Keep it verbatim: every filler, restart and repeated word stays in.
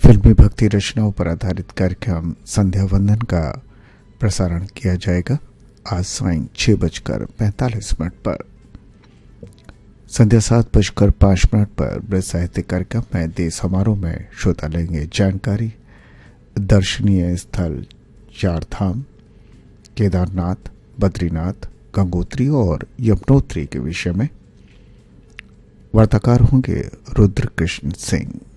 फिल्मी भक्ति रचनाओं पर आधारित कार्यक्रम संध्या वंदन का प्रसारण किया जाएगा आज सायं छह बजकर पैंतालीस मिनट पर। संध्या सात बजकर पांच मिनट पर ब्रज साहित्य कार्यक्रम में देश समारोह में श्रोता लेंगे जानकारी दर्शनीय स्थल चार धाम, केदारनाथ, बद्रीनाथ, गंगोत्री और यमुनोत्री के विषय में। वार्ताकार होंगे रुद्र कृष्ण सिंह।